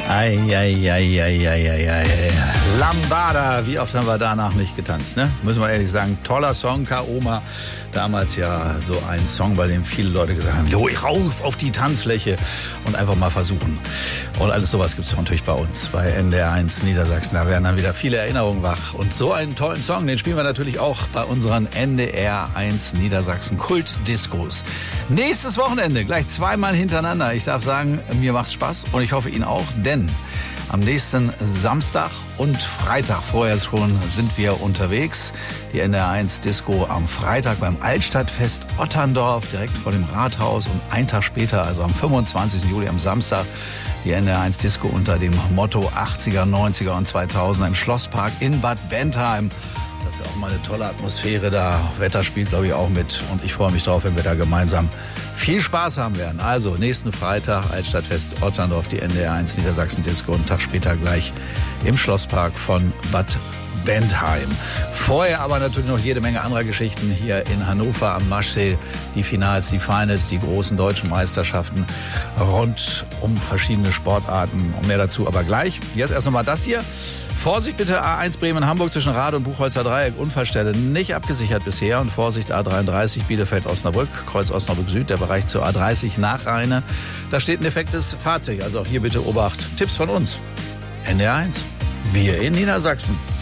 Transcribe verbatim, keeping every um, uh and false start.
Ei, ei, ei, ei, ei, ei, ei. Lambada, wie oft haben wir danach nicht getanzt, ne? Müssen wir ehrlich sagen, toller Song, Kaoma. Damals ja so ein Song, bei dem viele Leute gesagt haben, jo, ich rauf auf die Tanzfläche und einfach mal versuchen. Und alles sowas gibt's natürlich bei uns, bei N D R eins Niedersachsen. Da werden dann wieder viele Erinnerungen wach. Und so einen tollen Song, den spielen wir natürlich auch bei unseren N D R eins Niedersachsen Kult-Discos. Nächstes Wochenende, gleich zweimal hintereinander. Ich darf sagen, mir macht's Spaß und ich hoffe Ihnen auch, denn am nächsten Samstag und Freitag vorher schon sind wir unterwegs. Die N D R eins Disco am Freitag beim Altstadtfest Otterndorf, direkt vor dem Rathaus. Und einen Tag später, also am fünfundzwanzigsten Juli, am Samstag, die N D R eins Disco unter dem Motto achtziger, neunziger und zweitausender im Schlosspark in Bad Bentheim. Das ist ja auch mal eine tolle Atmosphäre da. Wetter spielt, glaube ich, auch mit. Und ich freue mich drauf, wenn wir da gemeinsam viel Spaß haben werden. Also nächsten Freitag Altstadtfest Otterndorf, die N D R eins Niedersachsen Disco. Und einen Tag später gleich im Schlosspark von Bad Bentheim. Vorher aber natürlich noch jede Menge anderer Geschichten hier in Hannover am Maschsee. Die Finals, die Finals, die großen deutschen Meisterschaften rund um verschiedene Sportarten. Und mehr dazu aber gleich. Jetzt erst nochmal das hier. Vorsicht bitte, A eins Bremen-Hamburg zwischen Rade und Buchholzer Dreieck, Unfallstelle nicht abgesichert bisher. Und Vorsicht, A dreiunddreißig Bielefeld-Osnabrück, Kreuz Osnabrück Süd, der Bereich zur A dreißig nach Rheine. Da steht ein defektes Fahrzeug, also auch hier bitte Obacht. Tipps von uns. N D R eins, wir in Niedersachsen.